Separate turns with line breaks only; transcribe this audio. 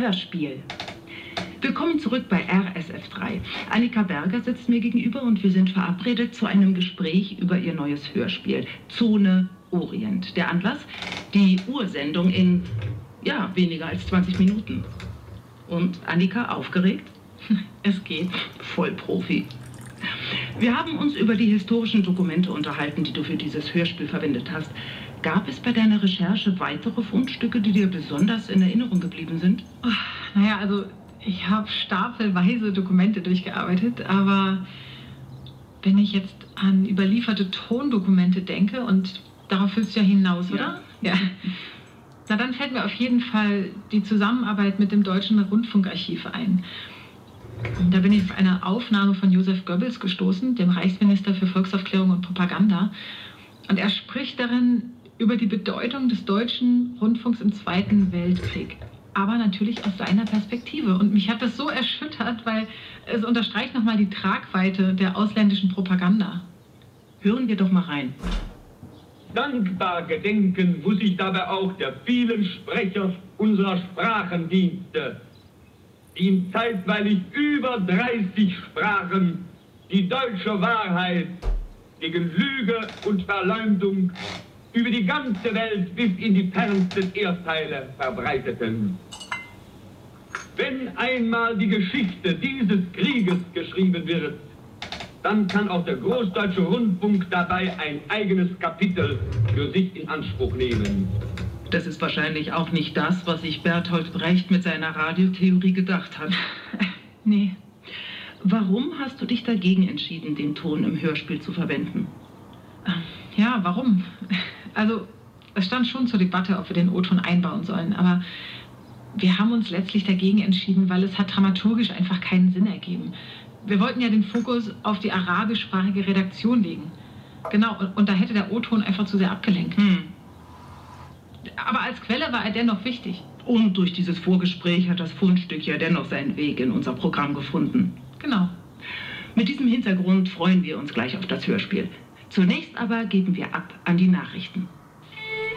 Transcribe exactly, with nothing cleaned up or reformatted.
Hörspiel. Willkommen zurück bei R S F drei. Annika Berger sitzt mir gegenüber und wir sind verabredet zu einem Gespräch über ihr neues Hörspiel Zone Orient. Der Anlass? Die Ursendung in, ja, weniger als zwanzig Minuten. Und Annika, aufgeregt? Es geht. Voll Profi. Wir haben uns über die historischen Dokumente unterhalten, die du für dieses Hörspiel verwendet hast. Gab es bei deiner Recherche weitere Fundstücke, die dir besonders in Erinnerung geblieben sind?
Oh, naja, also ich habe stapelweise Dokumente durchgearbeitet, aber wenn ich jetzt an überlieferte Tondokumente denke, und darauf willst du ja hinaus, oder? Ja. Ja. Na, dann fällt mir auf jeden Fall die Zusammenarbeit mit dem Deutschen Rundfunkarchiv ein. Da bin ich auf eine Aufnahme von Joseph Goebbels gestoßen, dem Reichsminister für Volksaufklärung und Propaganda. Und er spricht darin über die Bedeutung des deutschen Rundfunks im Zweiten Weltkrieg. Aber natürlich aus seiner Perspektive. Und mich hat das so erschüttert, weil es unterstreicht nochmal die Tragweite der ausländischen Propaganda.
Hören wir doch mal rein.
Dankbar gedenken muss ich dabei auch der vielen Sprecher unserer Sprachendienste, die in zeitweilig über dreißig Sprachen die deutsche Wahrheit gegen Lüge und Verleumdung über die ganze Welt bis in die fernsten Erdteile verbreiteten. Wenn einmal die Geschichte dieses Krieges geschrieben wird, dann kann auch der Großdeutsche Rundfunk dabei ein eigenes Kapitel für sich in Anspruch nehmen.
Das ist wahrscheinlich auch nicht das, was sich Bertolt Brecht mit seiner Radiotheorie gedacht hat. Nee. Warum hast du dich dagegen entschieden, den Ton im Hörspiel zu verwenden?
Ja, warum? Also, es stand schon zur Debatte, ob wir den O-Ton einbauen sollen, aber wir haben uns letztlich dagegen entschieden, weil es hat dramaturgisch einfach keinen Sinn ergeben. Wir wollten ja den Fokus auf die arabischsprachige Redaktion legen. Genau, und, und da hätte der O-Ton einfach zu sehr abgelenkt. Hm. Aber als Quelle war er dennoch wichtig.
Und durch dieses Vorgespräch hat das Fundstück ja dennoch seinen Weg in unser Programm gefunden.
Genau.
Mit diesem Hintergrund freuen wir uns gleich auf das Hörspiel. Zunächst aber geben wir ab an die Nachrichten.